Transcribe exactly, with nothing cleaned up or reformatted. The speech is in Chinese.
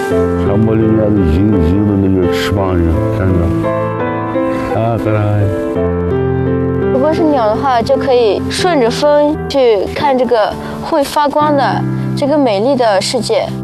像茉莉一样的银银的那个翅膀一样，看着啊，可爱。 如果是鸟的话，就可以顺着风去看这个会发光的这个美丽的世界。